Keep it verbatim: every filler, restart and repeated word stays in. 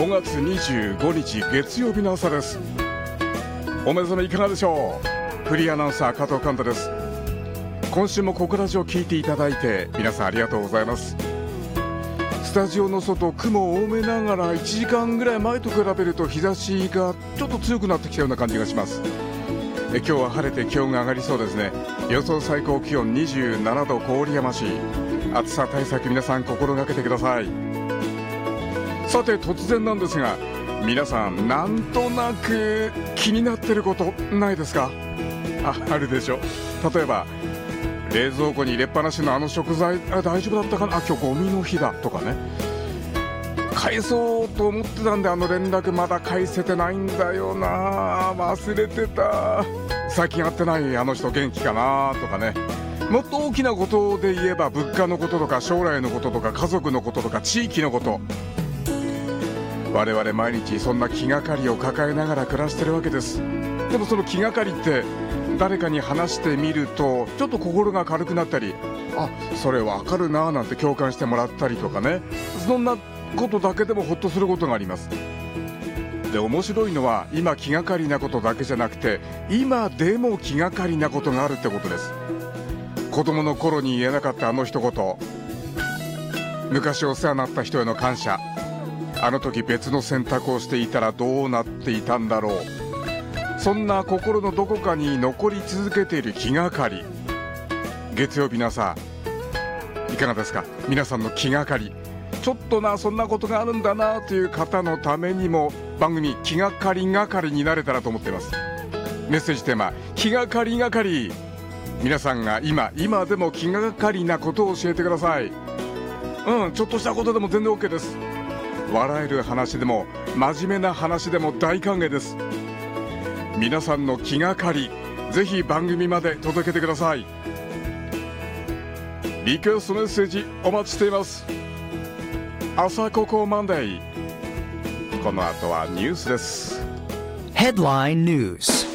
ごがつにじゅうごにち月曜日の朝です。お目覚めいかがでしょう。フリーアナウンサー加藤寛太です。今週もココラジを聞いていただいて皆さんありがとうございます。スタジオの外、雲多めながらいちじかんぐらい前と比べると日差しがちょっと強くなってきたような感じがします。え今日は晴れて気温が上がりそうですね。予想最高気温にじゅうななど、郡山市。暑さ対策皆さん心がけてください。さて突然なんですが、皆さんなんとなく気になってることないですか？ あ, あるでしょ。例えば冷蔵庫に入れっぱなしのあの食材、あ大丈夫だったかな、あ今日ゴミの日だとかね。返そうと思ってたんであの連絡まだ返せてないんだよな、忘れてた、最近会ってないあの人元気かなとかね。もっと大きなことで言えば物価のこととか将来のこととか家族のこととか地域のこと、我々毎日そんな気がかりを抱えながら暮らしてるわけです。でもその気がかりって誰かに話してみるとちょっと心が軽くなったり、あそれわかるななんて共感してもらったりとかね、そんなことだけでもほっとすることがあります。で面白いのは今気がかりなことだけじゃなくて今でも気がかりなことがあるってことです。子供の頃に言えなかったあの一言、昔お世話になった人への感謝、あの時別の選択をしていたらどうなっていたんだろう、そんな心のどこかに残り続けている気がかり。月曜日の朝いかがですか。皆さんの気がかり、ちょっとなそんなことがあるんだなという方のためにも番組気がかりがかりになれたらと思っています。メッセージテーマ気がかりがかり。皆さんが今今でも気がかりなことを教えてください。うんちょっとしたことでも全然 OK です。笑える話でも真面目な話でも大歓迎です。皆さんの気がかりぜひ番組まで届けてください。リクエストメッセージお待ちしています。朝ココマンデー。この後はニュースです。 Headline News